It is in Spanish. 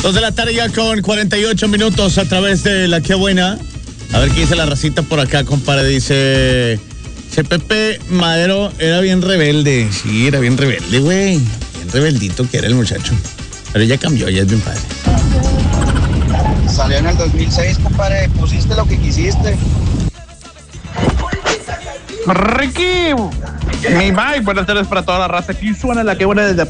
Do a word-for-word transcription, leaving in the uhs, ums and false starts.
Dos de la tarde ya con cuarenta y ocho minutos a través de La Qué Buena. A ver qué dice la racita por acá, compadre. Dice, dice Pepe Madero era bien rebelde. Sí, era bien rebelde, güey. Bien rebeldito que era el muchacho. Pero ya cambió, ya es bien padre. Salió en el dos mil seis, compadre. Pusiste lo que quisiste. Ricky, mi bye, buenas tardes para toda la raza. Aquí suena La Qué Buena desde